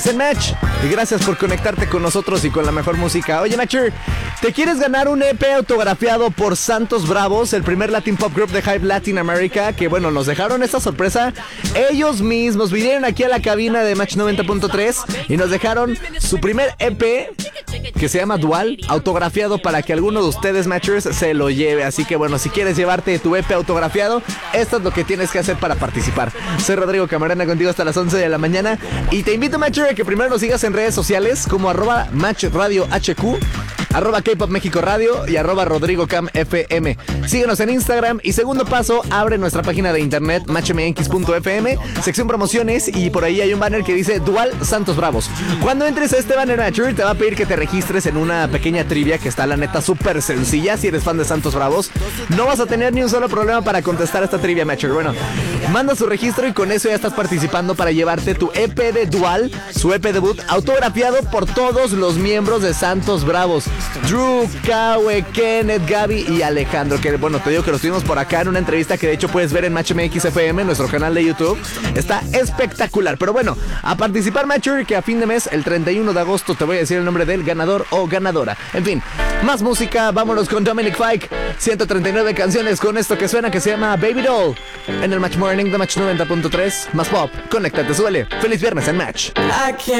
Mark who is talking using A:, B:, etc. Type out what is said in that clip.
A: En Match, y gracias por conectarte con nosotros y con la mejor música. Oye, Matcher, ¿te quieres ganar un EP autografiado por Santos Bravos, el primer Latin Pop Group de Hype Latin America? Que bueno, nos dejaron esta sorpresa ellos mismos. Vinieron aquí a la cabina de Match 90.3 y nos dejaron su primer EP, que se llama Dual, autografiado para que alguno de ustedes, Matchers, se lo lleve. Así que bueno, si quieres llevarte tu EP autografiado, esto es lo que tienes que hacer para participar. Soy Rodrigo Camarena, contigo hasta las 11 de la mañana. Y te invito, Matcher, a que primero nos sigas en redes sociales como @MatchRadioHQ, @K-Pop México Radio y @RodrigoCamFM. Síguenos en Instagram y segundo paso, abre nuestra página de internet matchmx.fm, sección promociones, y por ahí hay un banner que dice Dual Santos Bravos. Cuando entres a este banner, Matcher, te va a pedir que te registres en una pequeña trivia que está, la neta, súper sencilla. Si eres fan de Santos Bravos, no vas a tener ni un solo problema para contestar esta trivia, Matcher. Bueno, manda su registro y con eso ya estás participando para llevarte tu EP de Dual, su EP debut, autografiado por todos los miembros de Santos Bravos: Drew, Kawe, Kenneth, Gaby y Alejandro. Que bueno, te digo que los tuvimos por acá en una entrevista que de hecho puedes ver en Match MX FM, nuestro canal de YouTube. Está espectacular. Pero bueno, a participar, Matcher, que a fin de mes, el 31 de agosto, te voy a decir el nombre del ganador o ganadora. En fin, más música. Vámonos con Dominic Fike. 139 canciones con esto que suena, que se llama Baby Doll, en el Match Morning de Match 90.3. Más pop, conéctate, suele. Feliz viernes en Match.